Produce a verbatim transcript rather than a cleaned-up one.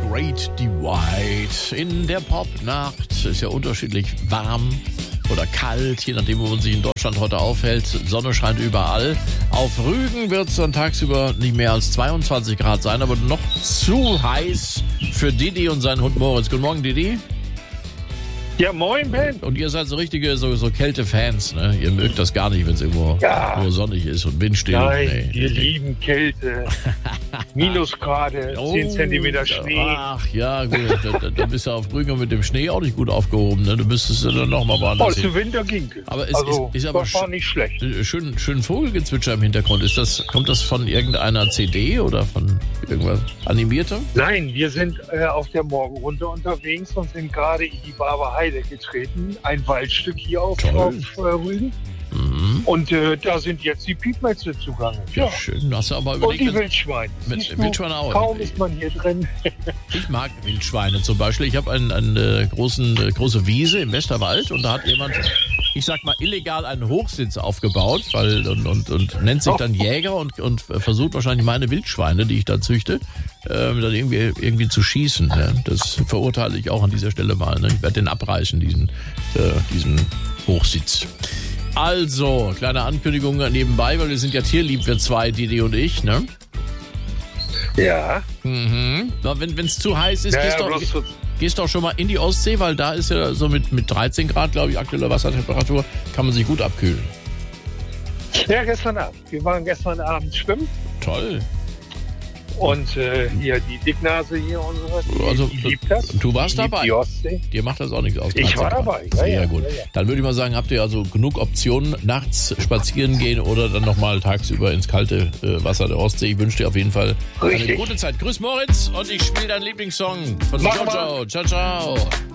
Great Divide. In der Popnacht ist ja unterschiedlich warm oder kalt, je nachdem, wo man sich in Deutschland heute aufhält. Sonne scheint überall. Auf Rügen wird es dann tagsüber nicht mehr als zweiundzwanzig Grad sein, aber noch zu heiß für Didi und seinen Hund Moritz. Guten Morgen, Didi. Ja, moin, Ben. Und ihr seid so richtige so, so Kälte-Fans, ne? Ihr mögt das gar nicht, wenn es irgendwo Ja. nur sonnig ist und windstill. Nein, Nee. wir lieben Kälte. Minusgrade, Oh, zehn Zentimeter Schnee. Ach ja, gut. Da, da, da bist du auf Rügen mit dem Schnee auch nicht gut aufgehoben. Ne? Du müsstest ja dann nochmal Oh, woanders hin. zu Winter ging es. Aber es also, ist, ist aber das war sch- nicht schlecht. schön, schön Vogelgezwitscher im Hintergrund. Ist das, kommt das von irgendeiner C D oder von irgendwas animiertem? Nein, wir sind äh, auf der Morgenrunde unterwegs und sind gerade in die Barber Heide getreten. Ein Waldstück hier auf, Toll. auf äh, Rügen. Mhm. Und äh, da sind jetzt die Piepmetze zugange. Ja, Ja. schön. Hast du aber Und überlegt, die wenn- Wildschweine. mit- Siehst du, Wildschweine auch. kaum ist man hier drin. ich mag Wildschweine zum Beispiel. Ich habe eine, eine großen, äh, große Wiese im Westerwald und da hat jemand, ich sag mal, illegal einen Hochsitz aufgebaut, weil und, und, und nennt sich dann Jäger und, und versucht wahrscheinlich meine Wildschweine, die ich da züchte, ähm, dann irgendwie, irgendwie zu schießen. Ja. Das verurteile ich auch an dieser Stelle mal. Ne. Ich werde den abreißen, diesen, äh, diesen Hochsitz. Also, kleine Ankündigung nebenbei, weil wir sind ja tierlieb, wir zwei, Didi und ich, ne? Ja. Mhm. Na, wenn es zu heiß ist, Ja, gehst, ja, doch, bloß so- gehst doch schon mal in die Ostsee, weil da ist ja so mit, mit dreizehn Grad, glaube ich, aktuelle Wassertemperatur, kann man sich gut abkühlen. ja, gestern Abend. Wir waren gestern Abend schwimmen. Toll. Und äh, hier die Dicknase hier, unsere, die, Also, die liebt das. du warst die liebt dabei? Die Ostsee. Dir macht das auch nichts aus. Ich war dreizehn Grad. dabei, ja, Sehr ja, gut. ja, ja. Dann würde ich mal sagen, habt ihr also genug Optionen, nachts spazieren gehen oder dann nochmal tagsüber ins kalte äh, Wasser der Ostsee. Ich wünsche dir auf jeden Fall eine Richtig. gute Zeit. Grüß Moritz und ich spiele deinen Lieblingssong von Mach Jojo. mal. Ciao, ciao.